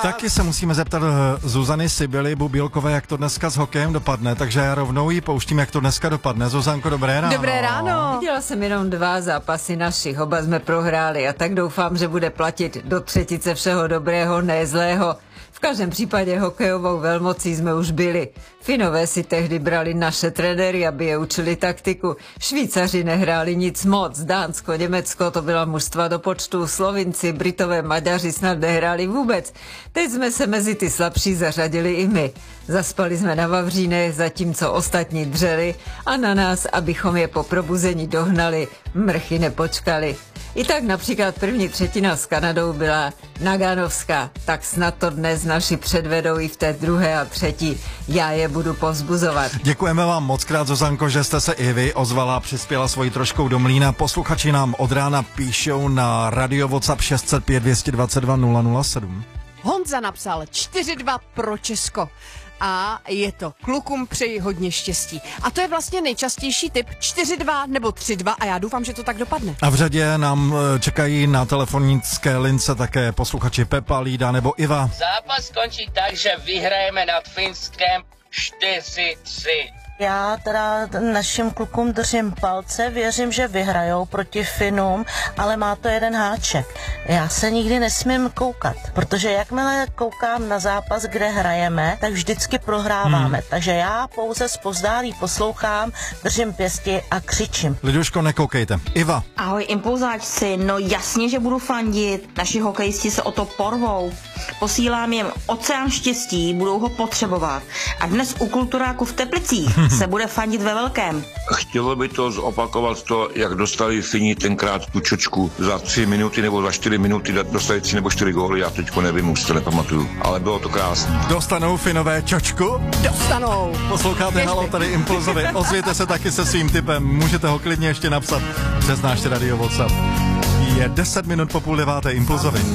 Taky se musíme zeptat Zuzany Sibyly Bubílkové, jak to dneska s hokejem dopadne, takže já rovnou jí pouštím, jak to dneska dopadne. Zuzanko, dobré ráno. Dobré ráno. Viděla jsem jenom 2 zápasy našich, oba jsme prohráli a tak doufám, že bude platit do třetice všeho dobrého, ne zlého. V každém případě hokejovou velmocí jsme už byli. Finové si tehdy brali naše trenéry, aby je učili taktiku. Švýcaři nehráli nic moc. Dánsko, Německo, to byla mužstva do počtu. Slovinci, Britové, Maďaři snad nehráli vůbec. Teď jsme se mezi ty slabší zařadili i my. Zaspali jsme na vavřínech, zatímco ostatní dřeli a na nás, abychom je po probuzení dohnali, mrchy nepočkali. I tak například první třetina s Kanadou byla naganovská, tak snad to dnes naši předvedou i v té druhé a třetí. Já je budu povzbuzovat. Děkujeme vám moc krát, Zuzanko, že jste se i vy ozvala, přispěla svojí troškou do mlýna. Posluchači nám od rána píšou na radio WhatsApp 605 222 007. Honza napsal 4-2 pro Česko. A je to klukům přeji hodně štěstí. A to je vlastně nejčastější typ 4-2 nebo 3-2 a já doufám, že to tak dopadne. A v řadě nám čekají na telefonické lince také posluchači Pepa, Lída nebo Iva. Zápas skončí tak, že vyhrajeme nad Finskem 4-3. Já teda našim klukům držím palce, věřím, že vyhrajou proti Finům, ale má to jeden háček. Já se nikdy nesmím koukat, protože jakmile koukám na zápas, kde hrajeme, tak vždycky prohráváme. Takže já pouze zpozdálí poslouchám, držím pěsti a křičím. Liduško, nekoukejte. Iva. Ahoj impulzáčci, no jasně, že budu fandit. Naši hokejisti se o to porvou. Posílám jim oceán štěstí, budou ho potřebovat. A dnes u Kulturáku v Teplicích se bude fandit ve velkém. Chtělo by to zopakovat to, jak dostali Fini tenkrát tu čočku za 3 minuty nebo za 4 minuty, dostali 3 nebo 4 góly, já teďko nevím, už to nepamatuju, ale bylo to krásné. Dostanou Finové čočku? Dostanou. Posloucháte Halo, tady Impulzovi. Ozvěte se taky se svým tipem, můžete ho klidně ještě napsat přes náš radio WhatsApp. Je 10 minut po 8:30 Impulzovi.